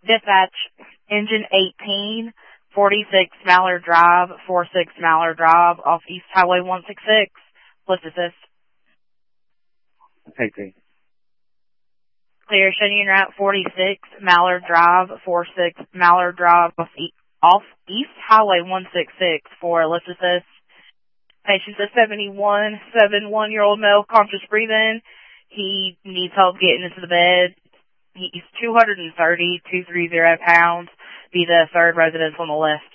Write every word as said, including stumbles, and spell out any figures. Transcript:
Dispatch, engine eighteen, forty-six Mallard Drive, forty-six Mallard Drive, off East Highway one sixty-six. Let's assist. Take me. Clear, shutting route forty-six Mallard Drive, forty-six Mallard Drive, off, e- off East Highway one sixty-six for let's assist. Patient's a seventy-one, seventy-one-year-old male, conscious breathing. He needs help getting into the bed. He's two hundred thirty, two hundred thirty pounds. Be the third residence on the list.